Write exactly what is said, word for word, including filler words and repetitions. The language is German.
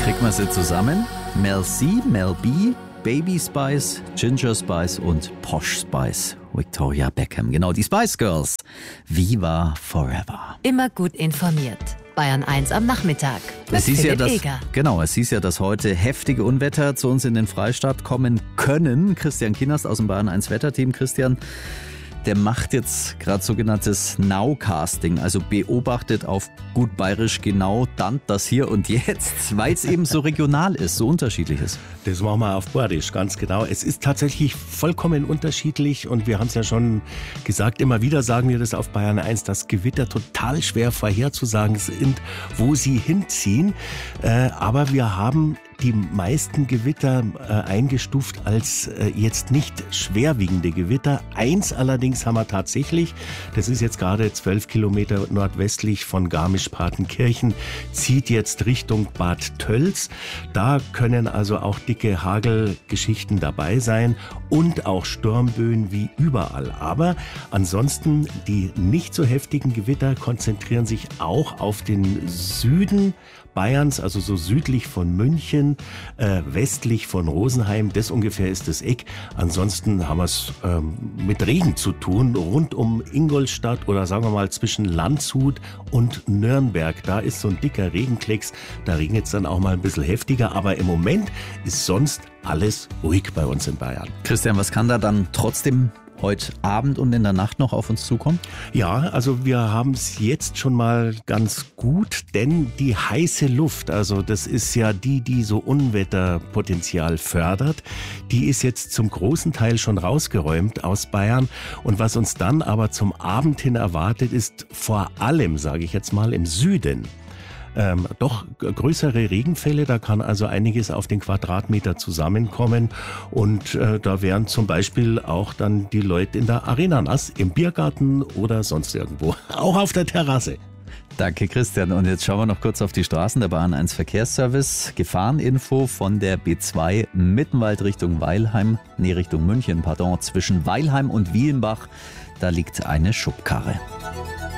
Kriegen wir sie zusammen? Mel C, Mel B, Baby Spice, Ginger Spice und Posh Spice. Victoria Beckham, genau, die Spice Girls. Viva Forever. Immer gut informiert. Bayern eins am Nachmittag. Es hieß ja, dass, Eger. genau, es hieß ja, dass heute heftige Unwetter zu uns in den Freistaat kommen können. Christian Kienast aus dem Bayern eins Wetterteam. Christian, der macht jetzt gerade sogenanntes Nowcasting, also beobachtet auf gut bayerisch genau dann das Hier und Jetzt, weil es eben so regional ist, so unterschiedlich ist. Das machen wir auf Bayerisch, ganz genau. Es ist tatsächlich vollkommen unterschiedlich und wir haben es ja schon gesagt, immer wieder sagen wir das auf Bayern eins, dass Gewitter total schwer vorherzusagen sind, wo sie hinziehen. Äh, aber wir haben die meisten Gewitter äh, eingestuft als äh, jetzt nicht schwerwiegende Gewitter. Eins allerdings haben wir tatsächlich, das ist jetzt gerade zwölf Kilometer nordwestlich von Garmisch-Partenkirchen, zieht jetzt Richtung Bad Tölz. Da können also auch dicke Hagelgeschichten dabei sein und auch Sturmböen wie überall. Aber ansonsten die nicht so heftigen Gewitter konzentrieren sich auch auf den Süden Bayerns, also so südlich von München, äh, westlich von Rosenheim, das ungefähr ist das Eck. Ansonsten haben wir es ähm, mit Regen zu tun, rund um Ingolstadt oder sagen wir mal zwischen Landshut und Nürnberg. Da ist so ein dicker Regenklecks, da regnet es dann auch mal ein bisschen heftiger, aber im Moment ist sonst alles ruhig bei uns in Bayern. Christian, was kann da dann trotzdem heute Abend und in der Nacht noch auf uns zukommen? Ja, also wir haben es jetzt schon mal ganz gut, denn die heiße Luft, also das ist ja die, die so Unwetterpotenzial fördert, die ist jetzt zum großen Teil schon rausgeräumt aus Bayern. Und was uns dann aber zum Abend hin erwartet, ist vor allem, sage ich jetzt mal, im Süden. Ähm, doch größere Regenfälle, da kann also einiges auf den Quadratmeter zusammenkommen und äh, da wären zum Beispiel auch dann die Leute in der Arena nass, im Biergarten oder sonst irgendwo, auch auf der Terrasse. Danke Christian, und jetzt schauen wir noch kurz auf die Straßen der Bayern eins Verkehrsservice. Gefahreninfo von der B zwei Mittenwald Richtung Weilheim, nee Richtung München, pardon, zwischen Weilheim und Wielenbach, da liegt eine Schubkarre.